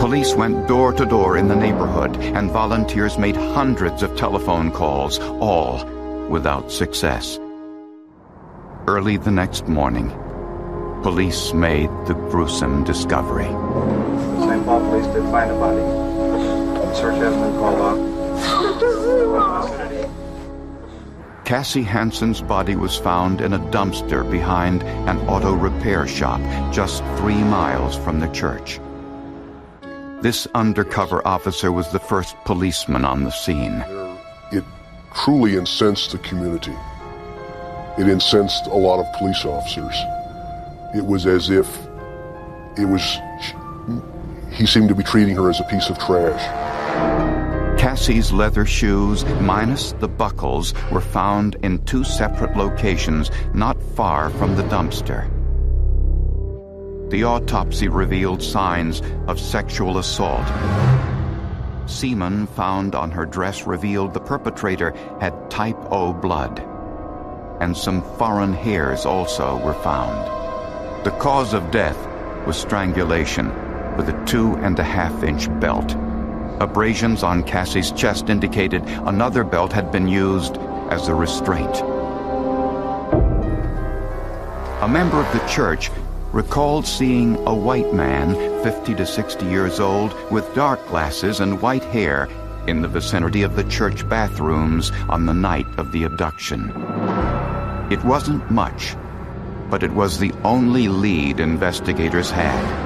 Police went door to door in the neighborhood, and volunteers made hundreds of telephone calls, all without success. Early the next morning, police made the gruesome discovery. St. Paul police did find a body. Search has been called off. Cassie Hansen's body was found in a dumpster behind an auto repair shop just 3 miles from the church. This undercover officer was the first policeman on the scene. It truly incensed the community. It incensed a lot of police officers. It was as if he seemed to be treating her as a piece of trash. Cassie's leather shoes, minus the buckles, were found in 2 separate locations not far from the dumpster. The autopsy revealed signs of sexual assault. Semen found on her dress revealed the perpetrator had type O blood, and some foreign hairs also were found. The cause of death was strangulation with a 2.5-inch belt. Abrasions on Cassie's chest indicated another belt had been used as a restraint. A member of the church recalled seeing a white man, 50 to 60 years old, with dark glasses and white hair in the vicinity of the church bathrooms on the night of the abduction. It wasn't much, but it was the only lead investigators had.